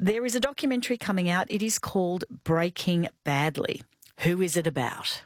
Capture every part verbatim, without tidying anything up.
There is a documentary coming out. It is called Breaking Badly. Who is it about?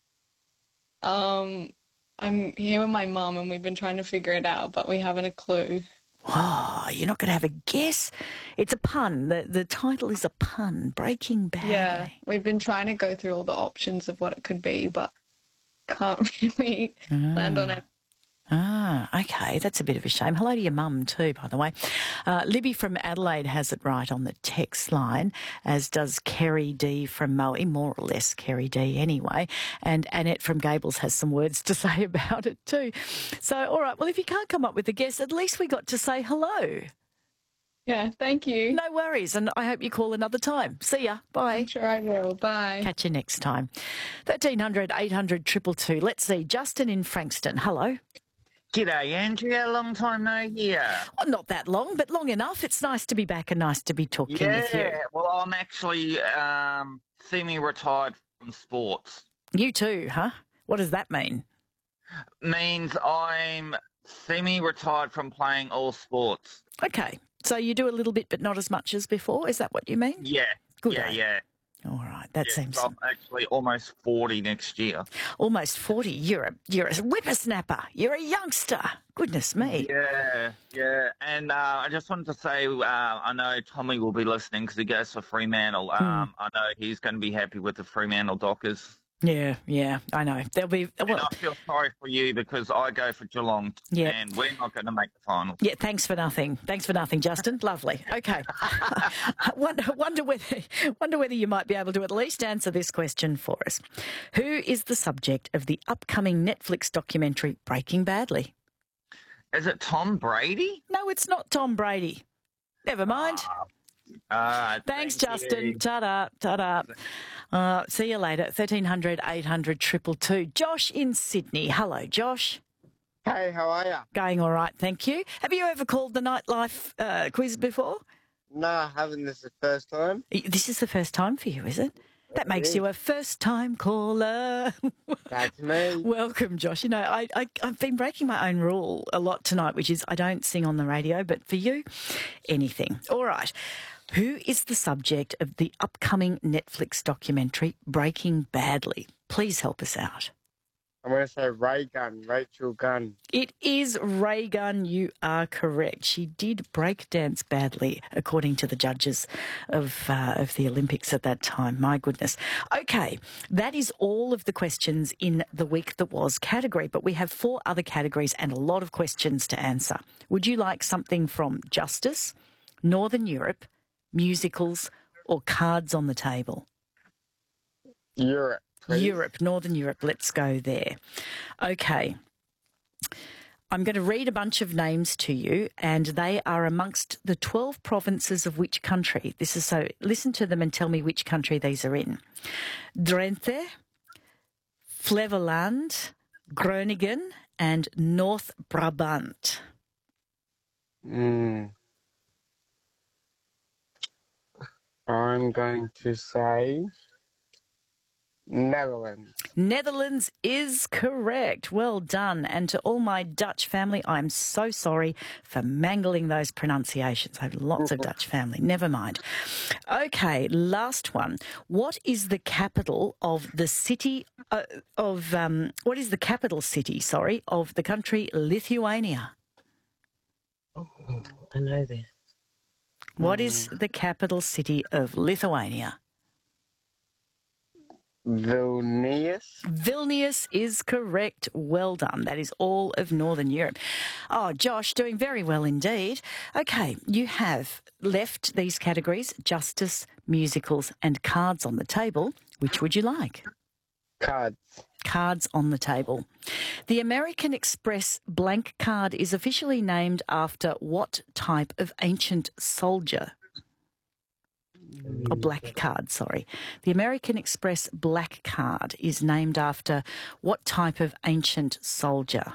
Um, I'm here with my mum and we've been trying to figure it out, but we haven't a clue. Oh, you're not going to have a guess? It's a pun. The the title is a pun, Breaking Badly. Yeah, we've been trying to go through all the options of what it could be, but can't really Ah. land on it. Ah, okay. That's a bit of a shame. Hello to your mum too, by the way. Uh, Libby from Adelaide has it right on the text line, as does Kerry D from Moe, more or less Kerry D anyway. And Annette from Gables has some words to say about it too. So, all right, well, if you can't come up with a guess, at least we got to say hello. Yeah, thank you. No worries, and I hope you call another time. See ya. Bye. I'm sure I will. Bye. Catch you next time. thirteen hundred, eight hundred, two two two. Let's see. Justin in Frankston. Hello. G'day, Andrea. Long time no hear. Well, not that long, but long enough. It's nice to be back and nice to be talking with you. Yeah, well, I'm actually um, semi-retired from sports. You too, huh? What does that mean? Means I'm semi-retired from playing all sports. Okay. So you do a little bit, but not as much as before. Is that what you mean? Yeah. Good. Yeah, eh? yeah. All right. That yeah, seems I'm actually almost forty next year. almost forty. You're a you're a whippersnapper. You're a youngster. Goodness me. Yeah, yeah. And uh, I just wanted to say, uh, I know Tommy will be listening because he goes for Fremantle. Um, I know he's going to be happy with the Fremantle Dockers. Yeah, yeah. I know. There'll be And well. I feel sorry for you because I go for Geelong, Yeah. and we're not going to make the finals. Yeah, thanks for nothing. Thanks for nothing, Justin. Lovely. Okay. wonder, wonder whether wonder whether you might be able to at least answer this question for us. Who is the subject of the upcoming Netflix documentary Breaking Badly? Is it Tom Brady? No, it's not Tom Brady. Never mind. Uh, Thanks, thank Justin. you. Ta-da, ta-da. Uh, see you later. thirteen hundred, eight hundred, two two two. Josh in Sydney. Hello, Josh. Hey, how are ya? Going all right, thank you. Have you ever called the nightlife uh, quiz before? No, I haven't. This is the first time. This is the first time for you, is it? That makes you a first-time caller. That's me. Welcome, Josh. You know, I, I, I've been breaking my own rule a lot tonight, which is I don't sing on the radio, but for you, anything. All right. Who is the subject of the upcoming Netflix documentary Breaking Badly? Please help us out. I'm going to say Ray Gunn, Rachel Gunn. It is Ray Gunn. You are correct. She did break dance badly, according to the judges of uh, of the Olympics at that time. My goodness. Okay, that is all of the questions in the week that was category, but we have four other categories and a lot of questions to answer. Would you like something from Justice, Northern Europe, musicals, or cards on the table? Europe. Please. Europe, Northern Europe. Let's go there. Okay. I'm going to read a bunch of names to you, and they are amongst the twelve provinces of which country? This is so. Listen to them and tell me which country these are in. Drenthe, Flevoland, Groningen, and North Brabant. Mm. I'm going to say Netherlands. Netherlands is correct. Well done. And to all my Dutch family, I'm so sorry for mangling those pronunciations. I have lots of Dutch family. Never mind. Okay, last one. What is the capital of the city uh, of, um, what is the capital city, sorry, of the country Lithuania? Oh, I know this. What is the capital city of Lithuania? Vilnius. Vilnius is correct. Well done. That is all of Northern Europe. Oh, Josh, doing very well indeed. Okay, you have left these categories, justice, musicals and cards on the table. Which would you like? Cards. Cards on the table. The American Express blank card is officially named after what type of ancient soldier? Or black card, sorry. The American Express black card is named after what type of ancient soldier?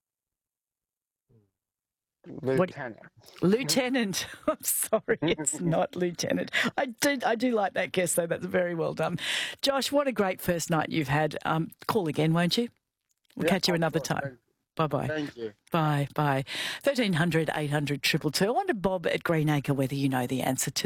Lieutenant. What? Lieutenant. I'm sorry, it's not lieutenant. I do, I do like that guess, though. That's very well done. Josh, what a great first night you've had. Um, call again, won't you? We'll Yeah, catch you of another course. time. Bye-bye. Thank you. Bye, bye. thirteen hundred, eight hundred, two two two. I wonder, Bob at Greenacre, whether you know the answer to